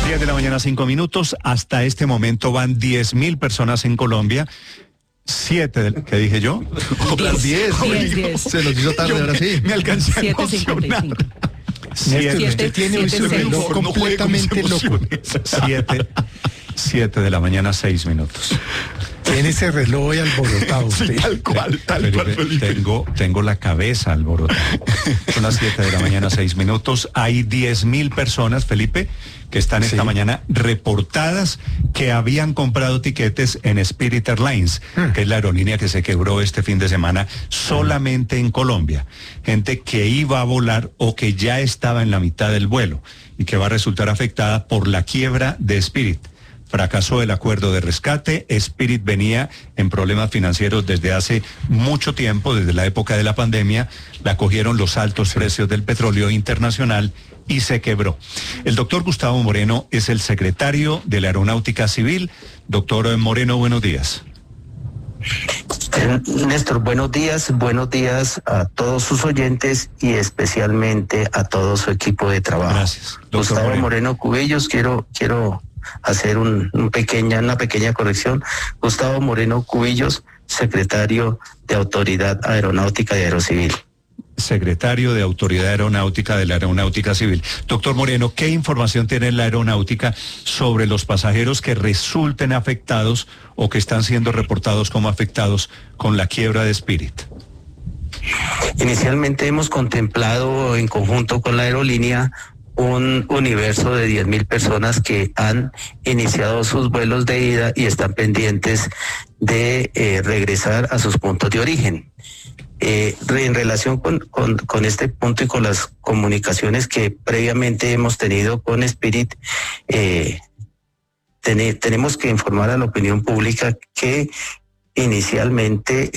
10 de la mañana, 5 minutos. Hasta este momento van 10.000 personas en Colombia. 7, ¿qué dije yo? 10. Se nos hizo tarde, ahora sí. Me alcancé a emocionar. 7 tiene un reloj completamente loco. 7 de la mañana, 6 minutos. Tiene ese reloj hoy alborotado usted. Sí, tal cual, Felipe. Tengo la cabeza alborotada. Son las 7 de la mañana, 6 minutos. Hay 10.000 personas, Felipe, que están esta mañana reportadas que habían comprado tiquetes en Spirit Airlines, que es la aerolínea que se quebró este fin de semana solamente en Colombia. Gente que iba a volar o que ya estaba en la mitad del vuelo y que va a resultar afectada por la quiebra de Spirit. Fracasó el acuerdo de rescate. Spirit venía en problemas financieros desde hace mucho tiempo, desde la época de la pandemia. La cogieron los altos precios del petróleo internacional y se quebró. El doctor Gustavo Moreno es el secretario de la Aeronáutica Civil. Doctor Moreno, buenos días. Néstor, buenos días a todos sus oyentes y especialmente a todo su equipo de trabajo. Gracias. Gustavo Moreno Cubillos, quiero hacer una pequeña corrección. Gustavo Moreno Cubillos, secretario de Autoridad Aeronáutica y Aerocivil. Secretario de Autoridad Aeronáutica de la Aeronáutica Civil. Doctor Moreno, ¿qué información tiene la aeronáutica sobre los pasajeros que resulten afectados o que están siendo reportados como afectados con la quiebra de Spirit? Inicialmente hemos contemplado en conjunto con la aerolínea un universo de 10.000 personas que han iniciado sus vuelos de ida y están pendientes de regresar a sus puntos de origen. En relación con este punto y con las comunicaciones que previamente hemos tenido con Spirit, tenemos que informar a la opinión pública que inicialmente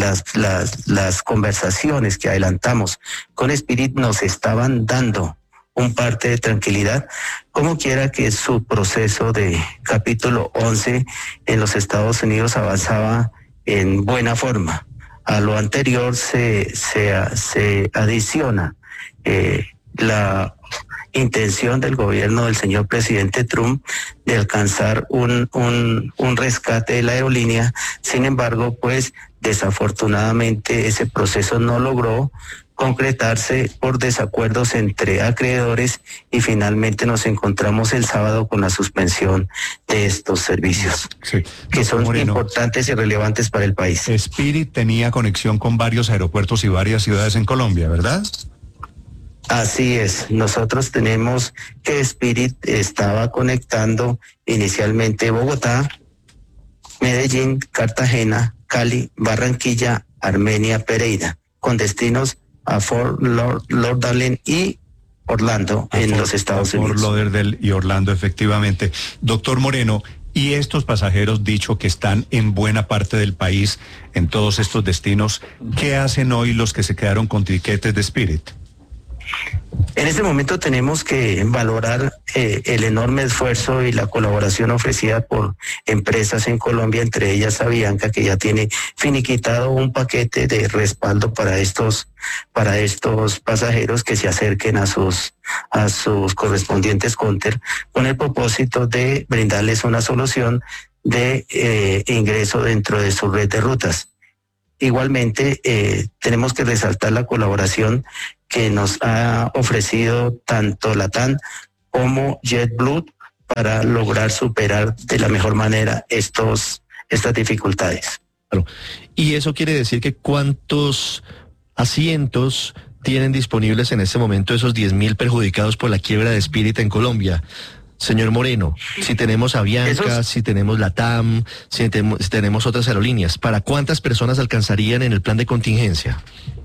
las conversaciones que adelantamos con Spirit nos estaban dando un parte de tranquilidad, como quiera que su proceso de capítulo 11 en los Estados Unidos avanzaba en buena forma. A lo anterior se adiciona la intención del gobierno del señor presidente Trump de alcanzar un rescate de la aerolínea. Sin embargo, pues desafortunadamente ese proceso no logró concretarse por desacuerdos entre acreedores y finalmente nos encontramos el sábado con la suspensión de estos servicios, que son importantes y relevantes para el país. Spirit tenía conexión con varios aeropuertos y varias ciudades en Colombia, ¿verdad? Así es, nosotros tenemos que Spirit estaba conectando inicialmente Bogotá, Medellín, Cartagena, Cali, Barranquilla, Armenia, Pereira, con destinos a Fort Lauderdale y Orlando en los Estados Unidos. Fort Lauderdale y Orlando, efectivamente. Doctor Moreno, y estos pasajeros, dicho que están en buena parte del país, en todos estos destinos, ¿qué hacen hoy los que se quedaron con tiquetes de Spirit? En este momento tenemos que valorar el enorme esfuerzo y la colaboración ofrecida por empresas en Colombia, entre ellas Avianca, que ya tiene finiquitado un paquete de respaldo para estos pasajeros que se acerquen a sus correspondientes counter, con el propósito de brindarles una solución de ingreso dentro de su red de rutas. Igualmente, tenemos que resaltar la colaboración que nos ha ofrecido tanto LATAM como JetBlue para lograr superar de la mejor manera estas dificultades. Claro. Y eso quiere decir que ¿cuántos asientos tienen disponibles en este momento esos 10.000 perjudicados por la quiebra de Spirit en Colombia? Señor Moreno, si tenemos Avianca, si tenemos LATAM, si tenemos otras aerolíneas, ¿para cuántas personas alcanzarían en el plan de contingencia?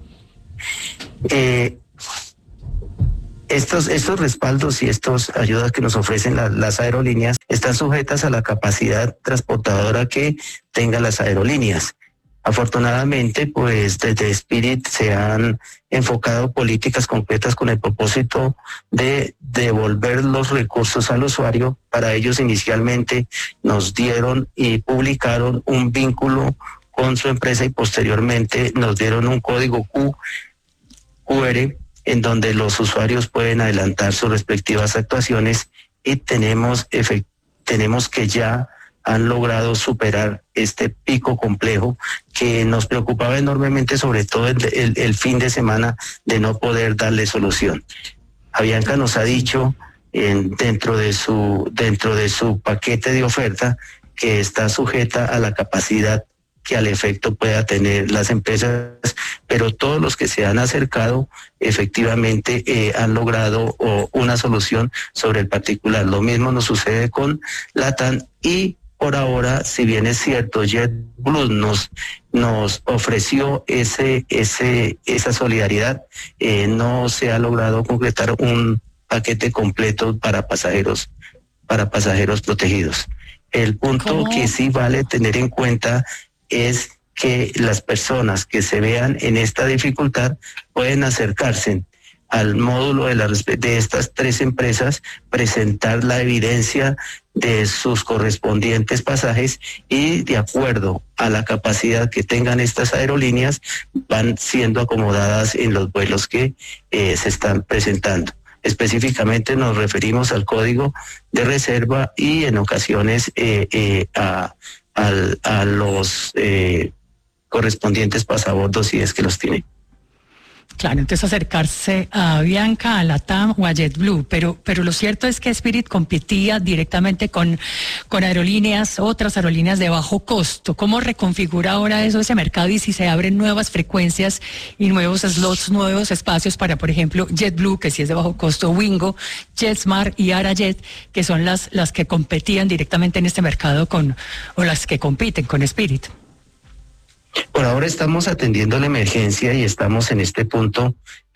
Estos respaldos y estas ayudas que nos ofrecen las aerolíneas están sujetas a la capacidad transportadora que tengan las aerolíneas. Afortunadamente, pues desde Spirit se han enfocado políticas concretas con el propósito de devolver los recursos al usuario. Para ellos inicialmente nos dieron y publicaron un vínculo con su empresa y posteriormente nos dieron un código QR en donde los usuarios pueden adelantar sus respectivas actuaciones y tenemos que ya han logrado superar este pico complejo que nos preocupaba enormemente, sobre todo el fin de semana, de no poder darle solución. Avianca nos ha dicho dentro de su paquete de oferta que está sujeta a la capacidad que al efecto pueda tener las empresas, pero todos los que se han acercado efectivamente han logrado una solución sobre el particular. Lo mismo nos sucede con LATAM, y por ahora, si bien es cierto, JetBlue nos ofreció esa solidaridad, no se ha logrado concretar un paquete completo para pasajeros protegidos. El punto que sí vale tener en cuenta es que las personas que se vean en esta dificultad pueden acercarse al módulo de estas 3 empresas, presentar la evidencia de sus correspondientes pasajes, y de acuerdo a la capacidad que tengan estas aerolíneas van siendo acomodadas en los vuelos que se están presentando. Específicamente nos referimos al código de reserva y en ocasiones a los correspondientes pasabordos, si es que los tienen. Claro, entonces acercarse a Avianca, a LATAM o a JetBlue, pero lo cierto es que Spirit competía directamente con aerolíneas, otras aerolíneas de bajo costo. ¿Cómo reconfigura ahora ese mercado, y si se abren nuevas frecuencias y nuevos slots, nuevos espacios para, por ejemplo, JetBlue, que sí es de bajo costo, Wingo, JetSmart y AraJet, que son las que competían directamente en este mercado o las que compiten con Spirit? Por ahora estamos atendiendo la emergencia y estamos en este punto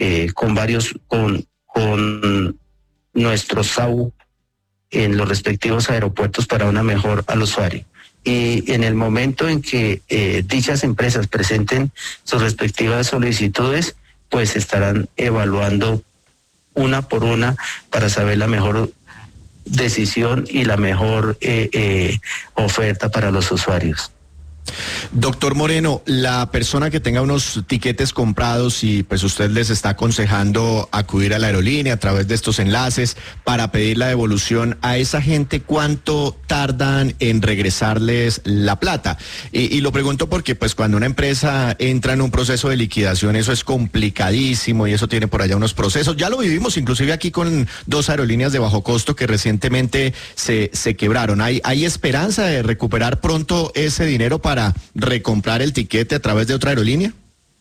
con nuestro SAU en los respectivos aeropuertos para una mejor al usuario. Y en el momento en que dichas empresas presenten sus respectivas solicitudes, pues estarán evaluando una por una para saber la mejor decisión y la mejor oferta para los usuarios. Doctor Moreno, la persona que tenga unos tiquetes comprados y pues usted les está aconsejando acudir a la aerolínea a través de estos enlaces para pedir la devolución, a esa gente, ¿cuánto tardan en regresarles la plata? Y lo pregunto porque pues cuando una empresa entra en un proceso de liquidación, eso es complicadísimo y eso tiene por allá unos procesos. Ya lo vivimos inclusive aquí con 2 aerolíneas de bajo costo que recientemente se quebraron. ¿Hay esperanza de recuperar pronto ese dinero para recomprar el tiquete a través de otra aerolínea?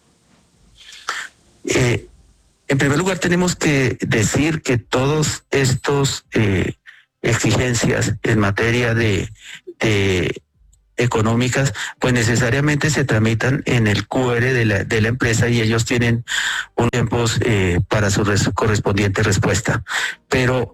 En primer lugar, tenemos que decir que todos estos exigencias en materia de económicas, pues necesariamente se tramitan en el QR de la empresa, y ellos tienen un tiempo para su correspondiente respuesta. Pero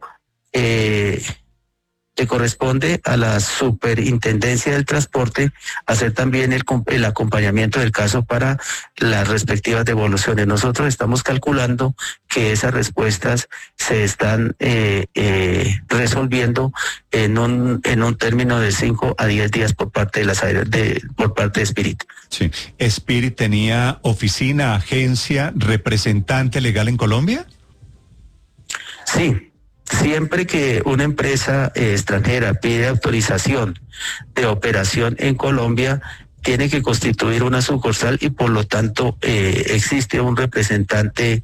le corresponde a la Superintendencia del Transporte hacer también el acompañamiento del caso para las respectivas devoluciones. Nosotros estamos calculando que esas respuestas se están resolviendo en un término de 5 a 10 días por parte de Spirit. Sí. ¿Spirit tenía oficina, agencia, representante legal en Colombia? Sí. Siempre que una empresa extranjera pide autorización de operación en Colombia, tiene que constituir una sucursal y por lo tanto existe un representante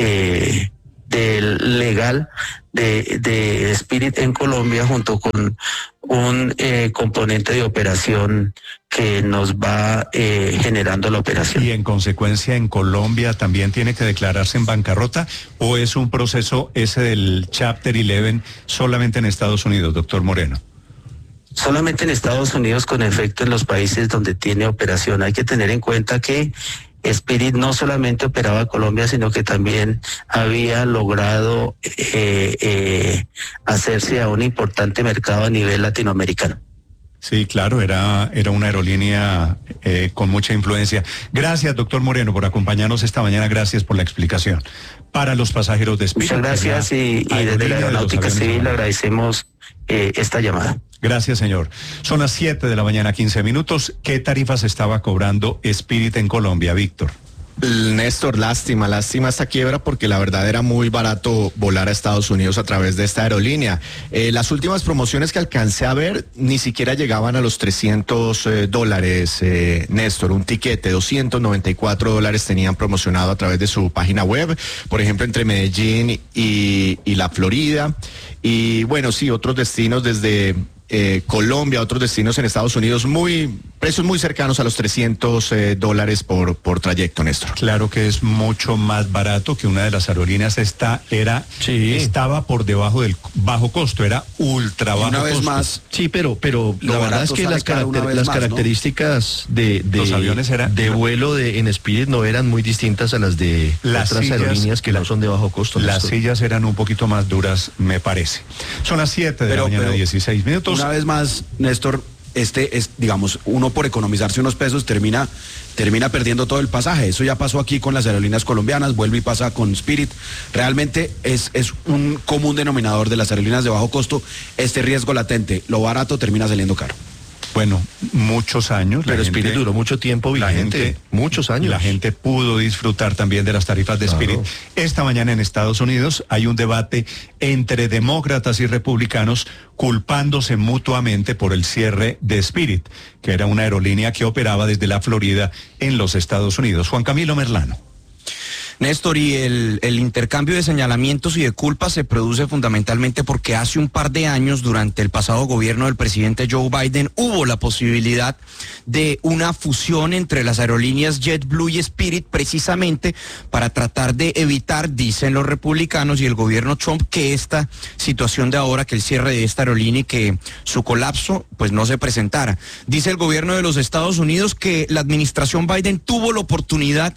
legal de Spirit en Colombia, junto con un componente de operación que nos va generando la operación. ¿Y en consecuencia en Colombia también tiene que declararse en bancarrota, o es un proceso ese del Chapter 11 solamente en Estados Unidos, doctor Moreno? Solamente en Estados Unidos, con efecto en los países donde tiene operación. Hay que tener en cuenta que Spirit no solamente operaba Colombia, sino que también había logrado hacerse a un importante mercado a nivel latinoamericano. Sí, claro, era una aerolínea con mucha influencia. Gracias, doctor Moreno, por acompañarnos esta mañana. Gracias por la explicación. Para los pasajeros de Spirit. Muchas gracias, y desde la Aeronáutica Civil le agradecemos esta llamada. Gracias, señor. Son las 7 de la mañana, 15 minutos. ¿Qué tarifas estaba cobrando Spirit en Colombia, Víctor? Néstor, lástima esta quiebra porque la verdad era muy barato volar a Estados Unidos a través de esta aerolínea. Las últimas promociones que alcancé a ver ni siquiera llegaban a los $300, Néstor. Un tiquete, $294 tenían promocionado a través de su página web, por ejemplo, entre Medellín y la Florida. Y bueno, sí, otros destinos desde Colombia, otros destinos en Estados Unidos, precios muy cercanos a los $300 por trayecto, Néstor. Claro que es mucho más barato que una de las aerolíneas. Estaba por debajo del bajo costo, era ultra bajo costo. Una vez más. Sí, pero la verdad es que las características de los aviones de vuelo en Spirit no eran muy distintas a las de otras aerolíneas que no son de bajo costo. Las sillas eran un poquito más duras, me parece. Son las 7 de la mañana, 16 minutos. Una vez más, Néstor, digamos, uno por economizarse unos pesos termina perdiendo todo el pasaje. Eso ya pasó aquí con las aerolíneas colombianas, vuelve y pasa con Spirit. Realmente es un común denominador de las aerolíneas de bajo costo este riesgo latente. Lo barato termina saliendo caro. Bueno, muchos años. Pero Spirit duró mucho tiempo vigente, muchos años. La gente pudo disfrutar también de las tarifas de Spirit. Claro. Esta mañana en Estados Unidos hay un debate entre demócratas y republicanos culpándose mutuamente por el cierre de Spirit, que era una aerolínea que operaba desde la Florida en los Estados Unidos. Juan Camilo Merlano. Néstor, y el intercambio de señalamientos y de culpas se produce fundamentalmente porque hace un par de años, durante el pasado gobierno del presidente Joe Biden, hubo la posibilidad de una fusión entre las aerolíneas JetBlue y Spirit, precisamente para tratar de evitar, dicen los republicanos y el gobierno Trump, que esta situación de ahora, que el cierre de esta aerolínea y que su colapso, pues no se presentara. Dice el gobierno de los Estados Unidos que la administración Biden tuvo la oportunidad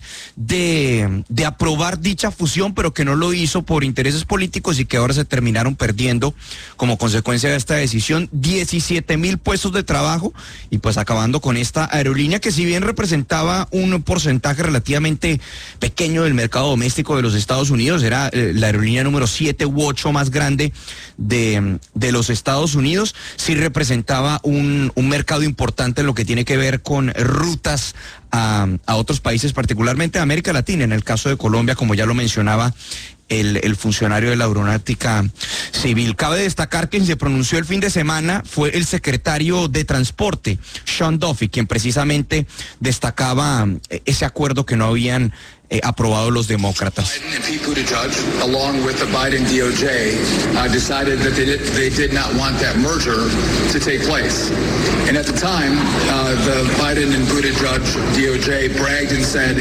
de aprobar dicha fusión, pero que no lo hizo por intereses políticos y que ahora se terminaron perdiendo como consecuencia de esta decisión 17,000 puestos de trabajo y pues acabando con esta aerolínea que, si bien representaba un porcentaje relativamente pequeño del mercado doméstico de los Estados Unidos, era la aerolínea número 7 u 8 más grande de los Estados Unidos, sí representaba un mercado importante en lo que tiene que ver con rutas a otros países, particularmente a América Latina, en el caso de Colombia, como ya lo mencionaba el funcionario de la Aeronáutica Civil. Cabe destacar que quien se pronunció el fin de semana fue el secretario de Transporte, Sean Duffy, quien precisamente destacaba ese acuerdo que no habían aprobado los demócratas. Pete Buttigieg, along with the Biden DOJ, decided that they did not want that merger to take place. And at the time, the Biden and Buttigieg DOJ bragged and said,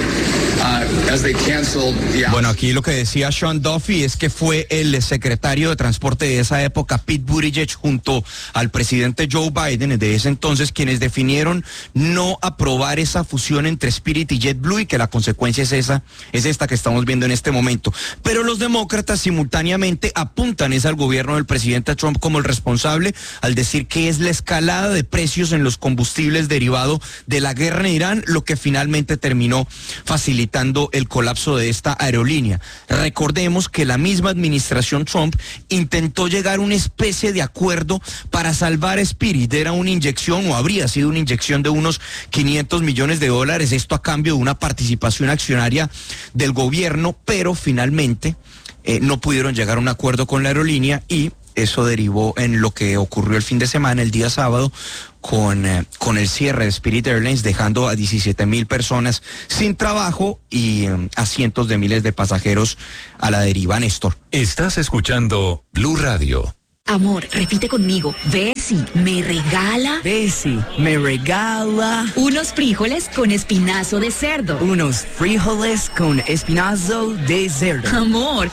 as they canceled the... Bueno, aquí lo que decía Sean Duffy es que fue el secretario de Transporte de esa época, Pete Buttigieg, junto al presidente Joe Biden de ese entonces, quienes definieron no aprobar esa fusión entre Spirit y JetBlue, y que la consecuencia es esta que estamos viendo en este momento. Pero los demócratas simultáneamente apuntan al gobierno del presidente Trump como el responsable, al decir que es la escalada de precios en los combustibles derivado de la guerra en Irán lo que finalmente terminó facilitando el colapso de esta aerolínea. Recordemos que la misma administración Trump intentó llegar a una especie de acuerdo para salvar Spirit. Era una inyección, o habría sido una inyección, de unos $500 millones, esto a cambio de una participación accionaria del gobierno, pero finalmente no pudieron llegar a un acuerdo con la aerolínea y eso derivó en lo que ocurrió el fin de semana, el día sábado, con el cierre de Spirit Airlines, dejando a 17,000 personas sin trabajo y a cientos de miles de pasajeros a la deriva. Néstor. Estás escuchando Blue Radio. Amor, repite conmigo. Bessie, me regala. Bessie, me regala. Unos frijoles con espinazo de cerdo. Unos frijoles con espinazo de cerdo. Amor,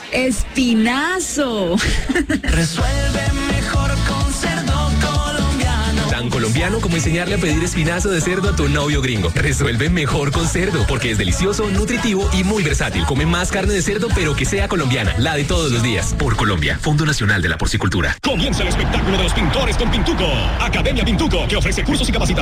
espinazo. Resuelve mejor con cerdo colombiano. Tan colombiano como enseñarle a pedir espinazo de cerdo a tu novio gringo. Resuelve mejor con cerdo, porque es delicioso, nutritivo y muy versátil. Come más carne de cerdo, pero que sea colombiana, la de todos los días. Por Colombia, Fondo Nacional de la Porcicultura. Comienza el espectáculo de los pintores con Pintuco. Academia Pintuco, que ofrece cursos y capacitaciones